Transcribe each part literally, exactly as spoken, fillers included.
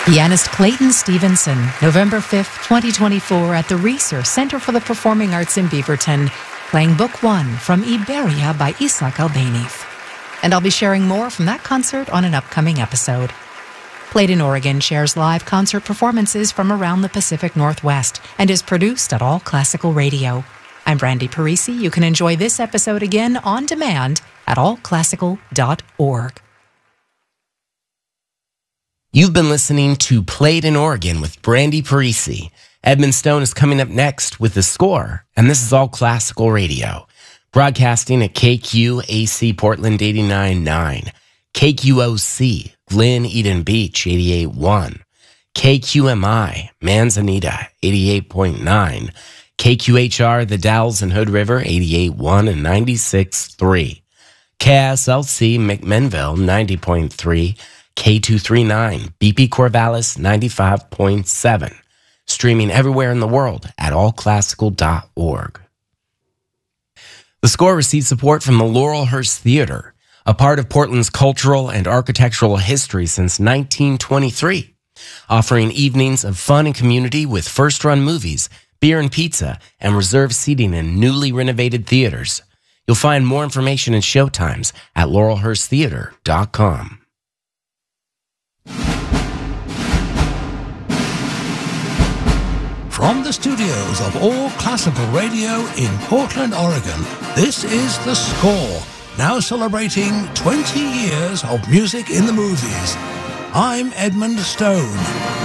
Pianist Clayton Stevenson, November fifth, twenty twenty-four, at the Reeser Center for the Performing Arts in Beaverton, playing Book One from Iberia by Isaac Albéniz. And I'll be sharing more from that concert on an upcoming episode. Played in Oregon shares live concert performances from around the Pacific Northwest and is produced at All Classical Radio. I'm Brandy Parisi. You can enjoy this episode again on demand at all classical dot org. You've been listening to Played in Oregon with Brandy Parisi. Edmund Stone is coming up next with The Score, and this is All Classical Radio, broadcasting at K Q A C Portland eighty-nine point nine, K Q O C Glen Eden Beach eighty-eight point one, K Q M I Manzanita eighty-eight point nine, K Q H R The Dalles and Hood River eighty-eight point one and ninety-six point three, K S L C McMinnville ninety point three, K two thirty-nine B P Corvallis ninety-five point seven. Streaming everywhere in the world at all classical dot org. The Score received support from the Laurelhurst Theater, a part of Portland's cultural and architectural history since nineteen twenty-three, offering evenings of fun and community with first-run movies, beer and pizza, and reserved seating in newly renovated theaters. You'll find more information and showtimes at laurelhurst theater dot com. From the studios of All Classical Radio in Portland, Oregon, this is The Score, now celebrating twenty years of music in the movies. I'm Edmund Stone.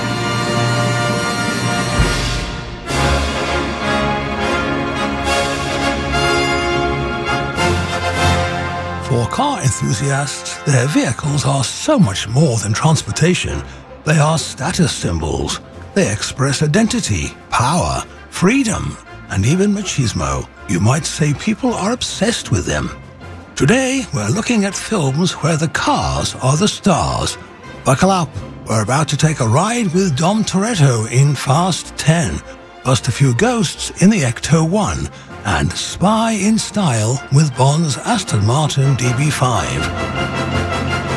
For car enthusiasts, their vehicles are so much more than transportation. They are status symbols. They express identity, power, freedom, and even machismo. You might say people are obsessed with them. Today, we're looking at films where the cars are the stars. Buckle up. We're about to take a ride with Dom Toretto in Fast ten, bust a few ghosts in the Ecto one, and spy in style with Bond's Aston Martin D B five.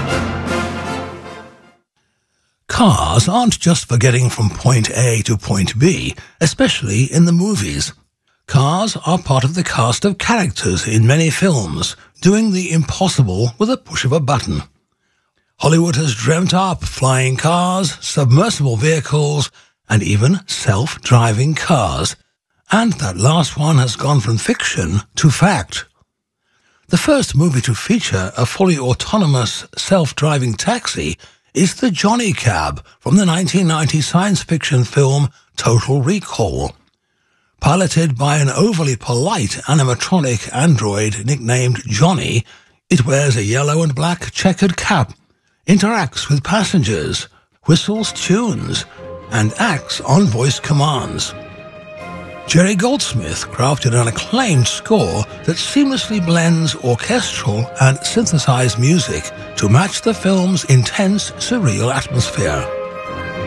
Cars aren't just for getting from point A to point B, especially in the movies. Cars are part of the cast of characters in many films, doing the impossible with a push of a button. Hollywood has dreamt up flying cars, submersible vehicles, and even self-driving cars. And that last one has gone from fiction to fact. The first movie to feature a fully autonomous, self-driving taxi is the Johnny Cab from the nineteen ninety science fiction film Total Recall. Piloted by an overly polite animatronic android nicknamed Johnny, it wears a yellow and black checkered cap, interacts with passengers, whistles tunes, and acts on voice commands. Jerry Goldsmith crafted an acclaimed score that seamlessly blends orchestral and synthesized music to match the film's intense, surreal atmosphere.